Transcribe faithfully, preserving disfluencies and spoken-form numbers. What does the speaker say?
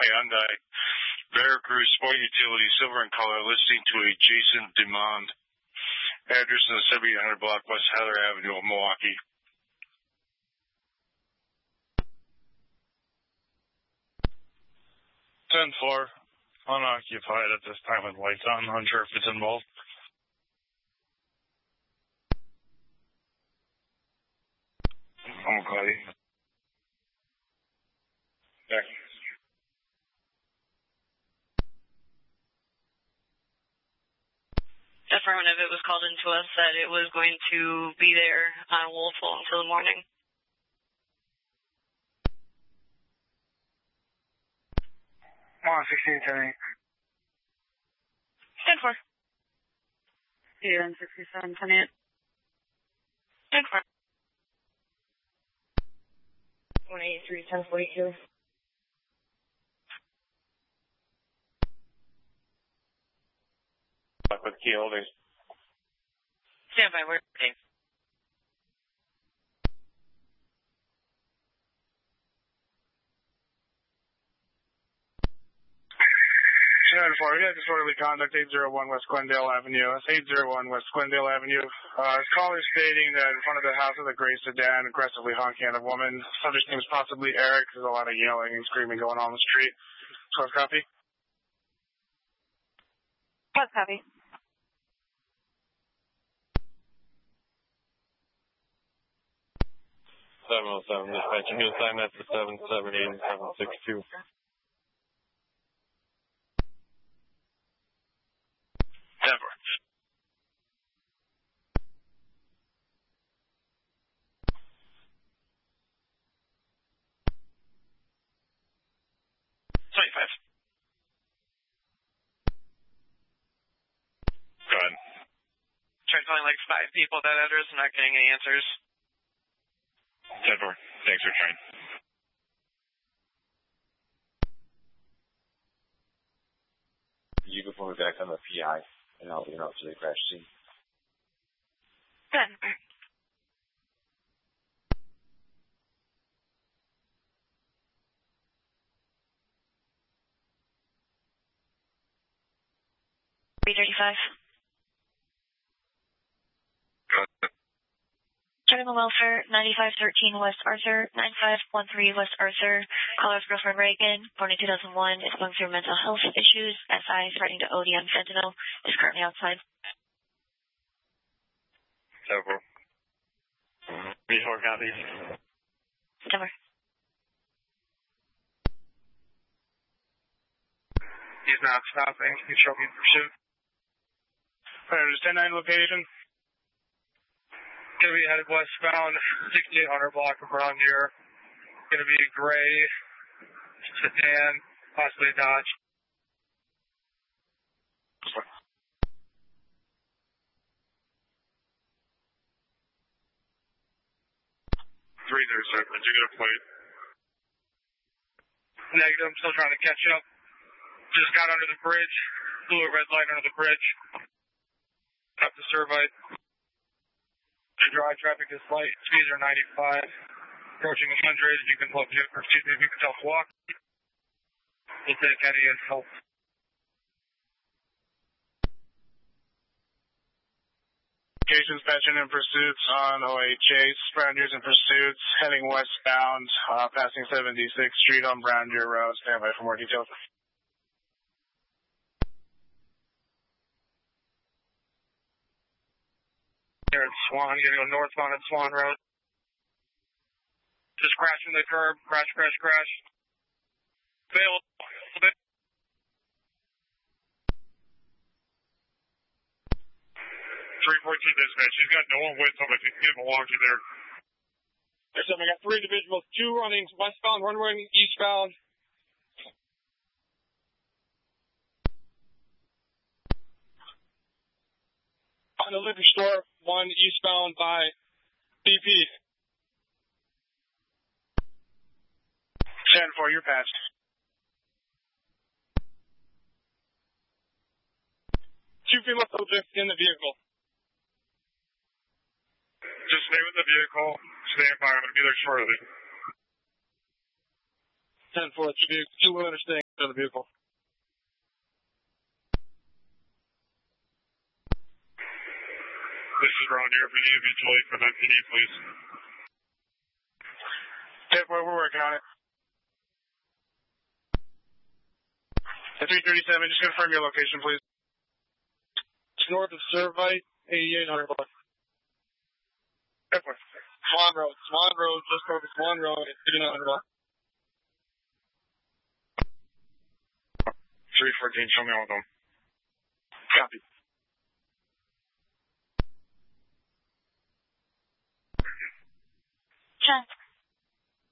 Hyundai, Veracruz Sport Utility, silver in color, listing to a Jason Demond. Address in the seventy-eight hundred block, West Heather Avenue, Milwaukee. ten four, unoccupied at this time with lights on, unsure if it's involved. Okay. Back. Affirmative, it was called into us that it was going to be there on Wolfville until the morning. one sixteen ten eight. ten four. E N sixty-seven ten eight. ten four. one eighty-three ten forty-two. With key holders. Stand by, working. ten four, we had disorderly conduct, eight oh one West Glendale Avenue. That's eight oh one West Glendale Avenue. Uh, caller stating that in front of the house of the gray sedan, aggressively honking at a woman. Subject name is possibly Eric. There's a lot of yelling and screaming going on the street. twelve copy. twelve copy. seven oh seven, dispatch. You can assign that to seven seven eight seven six two. Never. twenty-five. Go ahead. Tried calling like five people at that address and not getting any answers. ten four. Thanks for trying. You can pull me back on the P I, and I'll get out to the crash scene. Good. three thirty-five. General Welfare, ninety-five thirteen West Arthur, nine five one three West Arthur. Caller's girlfriend Reagan, born in two thousand one, is going through mental health issues. S I threatening to O D on fentanyl, is currently outside. Several. Before copies. Never. He's not stopping. He's showing pursuit. There's ten nine location. Going to be headed westbound, sixty-eight hundred block of Brown Deer. Going to be gray, sedan, possibly a Dodge. Three there, sir. Did you get a plate? Negative. I'm still trying to catch up. Just got under the bridge. Blew a red light under the bridge. Up the Servite. Dry traffic is light. Speeds are ninety-five. Approaching one hundred. You can look, or excuse me, if you can tell walk. We'll take any and help. Locations patching in pursuits on O A Chase. Brown Deer's in pursuits. Heading westbound, uh, passing seventy-sixth Street on Brown Deer Road. Stand by for more details. Here at Swan, you're going to go northbound at Swan Road. Just crashing the curb. Crash, crash, crash. Fail. three fourteen dispatch. He's got no one with him. If you can get him along to there. There's something. I got three individuals. Two running westbound, one running eastbound. On the liquor store, one eastbound by B P. ten four, you're passed. Two female subjects in the vehicle. Just stay with the vehicle. Stand by. I'm going to be there shortly. ten four, two, two women are staying in the vehicle. This is Ron here. If we need a mutual aid from M P D, please. ten four, we're working on it. At three thirty-seven, just confirm your location, please. It's north of Servite, eighty-eight hundred block. ten four. Swan Road, Swan Road, just over Swan Road, at eighty-nine hundred block. three fourteen, show me all of them. Copy. Trans